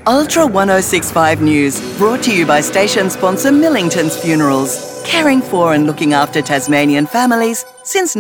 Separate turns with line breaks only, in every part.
Ultra 1065 News, brought to you by station sponsor Millington's Funerals, caring for and looking after Tasmanian families since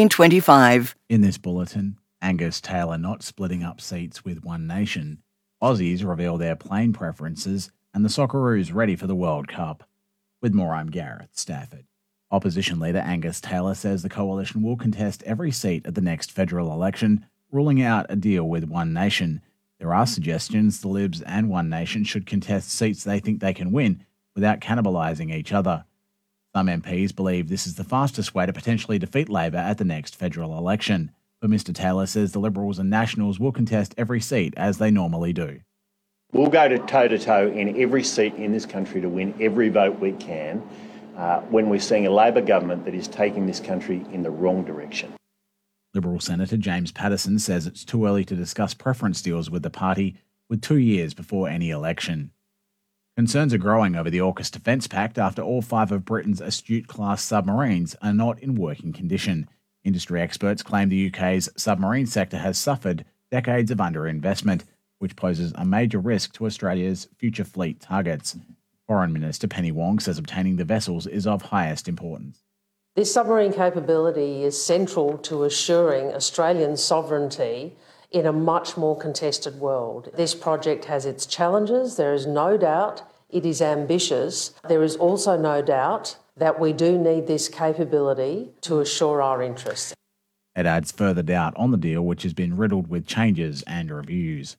1925.
In this bulletin, Angus Taylor not splitting up seats with One Nation, Aussies reveal their playing preferences, and the Socceroos ready for the World Cup. With more, I'm Gareth Stafford. Opposition leader Angus Taylor says the coalition will contest every seat at the next federal election, ruling out a deal with One Nation. There are suggestions the Libs and One Nation should contest seats they think they can win without cannibalising each other. Some MPs believe this is the fastest way to potentially defeat Labor at the next federal election, but Mr Taylor says the Liberals and Nationals will contest every seat as they normally do.
We'll go toe-to-toe in every seat in this country to win every vote we can when we're seeing a Labor government that is taking this country in the wrong direction.
Liberal Senator James Paterson says it's too early to discuss preference deals with the party, with 2 years before any election. Concerns are growing over the AUKUS Defence Pact after all 5 of Britain's Astute-class submarines are not in working condition. Industry experts claim the UK's submarine sector has suffered decades of underinvestment, which poses a major risk to Australia's future fleet targets. Foreign Minister Penny Wong says obtaining the vessels is of highest importance.
This submarine capability is central to assuring Australian sovereignty in a much more contested world. This project has its challenges, there is no doubt. It is ambitious. There is also no doubt that we do need this capability to assure our interests.
It adds further doubt on the deal, which has been riddled with changes and reviews.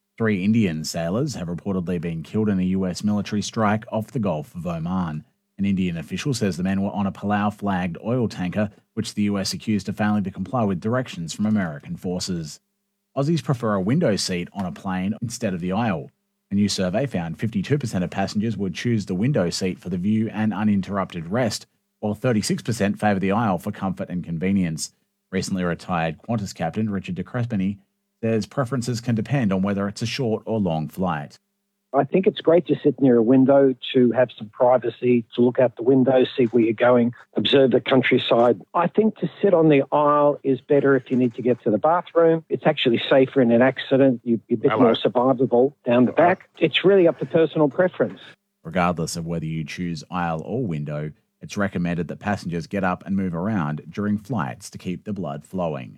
3 Indian sailors have reportedly been killed in a US military strike off the Gulf of Oman. An Indian official says the men were on a Palau-flagged oil tanker, which the US accused of failing to comply with directions from American forces. Aussies prefer a window seat on a plane instead of the aisle. A new survey found 52% of passengers would choose the window seat for the view and uninterrupted rest, while 36% favour the aisle for comfort and convenience. Recently retired Qantas captain Richard de Crespigny says preferences can depend on whether it's a short or long flight.
I think it's great to sit near a window, to have some privacy, to look out the window, see where you're going, observe the countryside. I think to sit on the aisle is better if you need to get to the bathroom. It's actually safer in an accident. You're a bit more survivable down the back. It's really up to personal preference.
Regardless of whether you choose aisle or window, it's recommended that passengers get up and move around during flights to keep the blood flowing.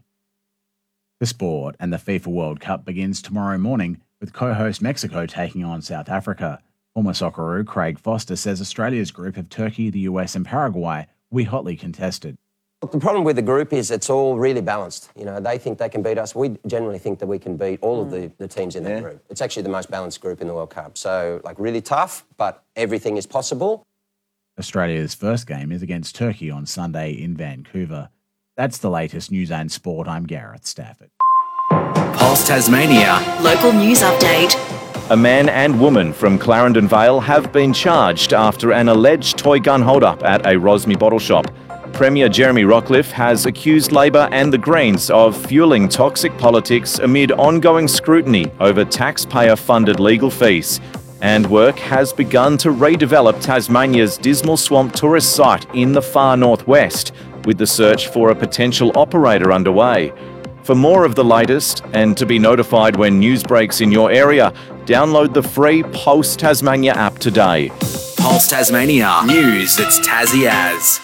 The sport and the FIFA World Cup begins tomorrow morning, with co-host Mexico taking on South Africa. Former Socceroo Craig Foster says Australia's group of Turkey, the US and Paraguay will be hotly contested.
Look, the problem with the group is it's all really balanced. You know, they think they can beat us. We generally think that we can beat all of the teams in that group. It's actually the most balanced group in the World Cup. So, really tough, but everything is possible.
Australia's first game is against Turkey on Sunday in Vancouver. That's the latest news and sport. I'm Gareth Stafford.
Pulse Tasmania.
Local news update.
A man and woman from Clarendon Vale have been charged after an alleged toy gun hold-up at a Rosmy bottle shop. Premier Jeremy Rockliff has accused Labor and the Greens of fueling toxic politics amid ongoing scrutiny over taxpayer-funded legal fees. And work has begun to redevelop Tasmania's Dismal Swamp tourist site in the far northwest, with the search for a potential operator underway. For more of the latest and to be notified when news breaks in your area, download the free Pulse Tasmania app today.
Pulse Tasmania. News that's Tassie as.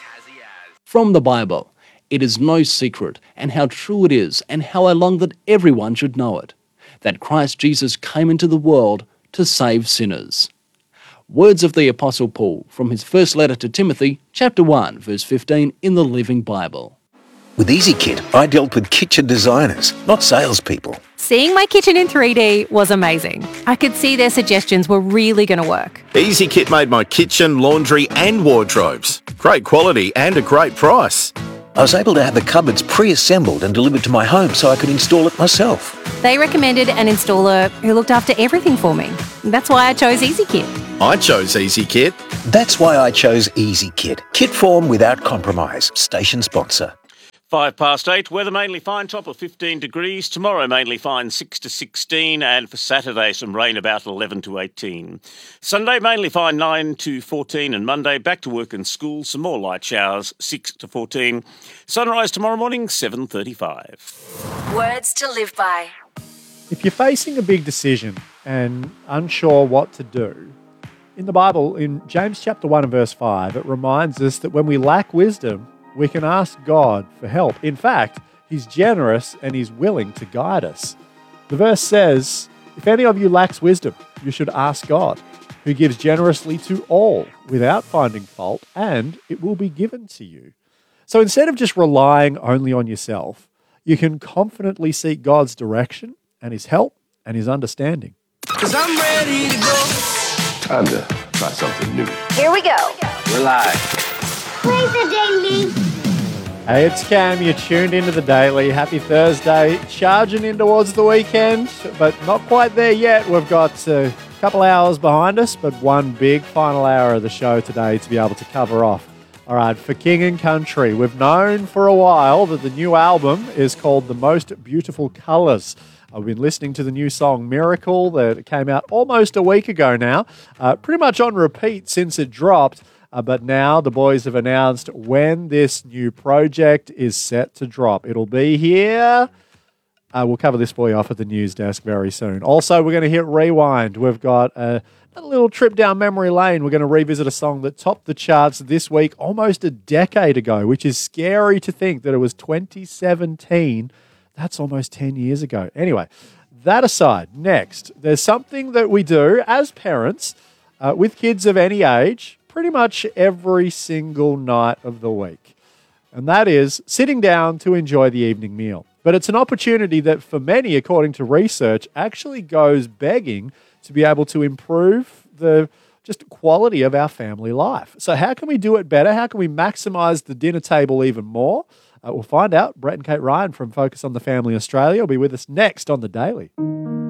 From the Bible, it is no secret, and how true it is, and how I long that everyone should know it, that Christ Jesus came into the world to save sinners. Words of the Apostle Paul from his first letter to Timothy, chapter 1, verse 15 in the Living Bible.
With EasyKit, I dealt with kitchen designers, not salespeople.
Seeing my kitchen in 3D was amazing. I could see their suggestions were really going to work.
EasyKit made my kitchen, laundry and wardrobes. Great quality and a great price.
I was able to have the cupboards pre-assembled and delivered to my home so I could install it myself.
They recommended an installer who looked after everything for me. That's why I chose EasyKit.
I chose EasyKit.
That's why I chose EasyKit. Kit form without compromise. Station sponsor.
8:05, weather mainly fine, top of 15 degrees. Tomorrow mainly fine, 6 to 16, and for Saturday some rain about 11 to 18. Sunday mainly fine, 9 to 14, and Monday back to work and school, some more light showers, 6 to 14. Sunrise tomorrow morning, 7:35.
Words to live by.
If you're facing a big decision
and unsure what to do, in the Bible, in James chapter 1 and verse 5, it reminds us that when we lack wisdom, we can ask God for help. In fact, He's generous and He's willing to guide us. The verse says, if any of you lacks wisdom, you should ask God, who gives generously to all without finding fault, and it will be given to you. So instead of just relying only on yourself, you can confidently seek God's direction and His help and His understanding.
'Cause I'm ready to go.
Time to try something new.
Here we go.
We're live.
Play the daily.
Hey, it's Cam. You're tuned into the Daily. Happy Thursday. Charging in towards the weekend, but not quite there yet. We've got a couple hours behind us, but one big final hour of the show today to be able to cover off. All right, for King and Country, we've known for a while that the new album is called The Most Beautiful Colours. I've been listening to the new song Miracle that came out almost a week ago now, pretty much on repeat since it dropped. But now the boys have announced when this new project is set to drop. It'll be here. We'll cover this for you off at the news desk very soon. Also, we're going to hit rewind. We've got a little trip down memory lane. We're going to revisit a song that topped the charts this week almost a decade ago, which is scary to think that it was 2017. That's almost 10 years ago. Anyway, that aside, next, there's something that we do as parents with kids of any age pretty much every single night of the week. And that is sitting down to enjoy the evening meal. But it's an opportunity that for many, according to research, actually goes begging to be able to improve the just quality of our family life. So how can we do it better? How can we maximize the dinner table even more? We'll find out. Brett and Kate Ryan from Focus on the Family Australia will be with us next on The Daily.